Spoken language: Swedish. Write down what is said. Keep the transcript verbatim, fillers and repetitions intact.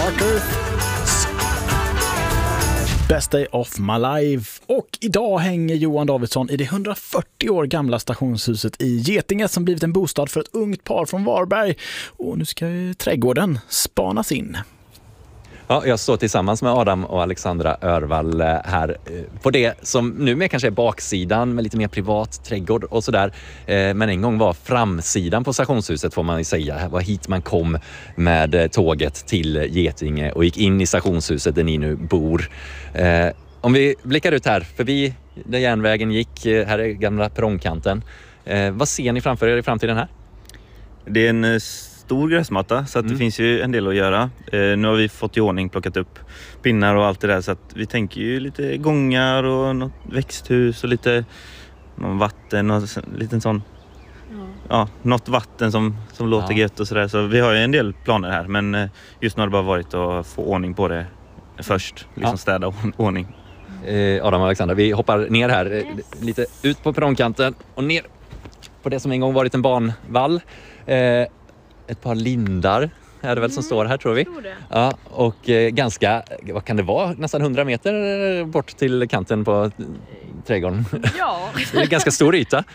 Darker Best Day of My Life. Och idag hänger Johan Davidsson i det hundrafyrtio år gamla stationshuset i Getinge som blivit en bostad för ett ungt par från Varberg. Och nu ska ju trädgården spanas in. Ja, jag står tillsammans med Adam och Alexandra Örvall här på det som numera kanske är baksidan med lite mer privat trädgård och sådär. Men en gång var framsidan på stationshuset, får man ju säga. Det var hit man kom med tåget till Getinge och gick in i stationshuset där ni nu bor. Om vi blickar ut här förbi där järnvägen gick, här är gamla perrongkanten. Vad ser ni framför er i framtiden här? Det är en stor gräsmatta så att mm. det finns ju en del att göra. Eh, nu har vi fått i ordning, plockat upp pinnar och allt det där, så att vi tänker ju lite gångar och något växthus och lite någon vatten och lite sån ja. ja, något vatten som, som låter ja. gött och sådär. Så vi har ju en del planer här, men just nu har det bara varit att få ordning på det först, liksom ja. städa ordning. Eh, Adam och Alexandra, vi hoppar ner här yes. lite ut på perrongkanten och ner på det som en gång varit en banvall. Eh, Ett par lindar är det väl mm, som står här, tror vi. Tror ja, och eh, ganska, vad kan det vara, nästan hundra meter bort till kanten på trädgården. Ja. Det är ganska stor yta.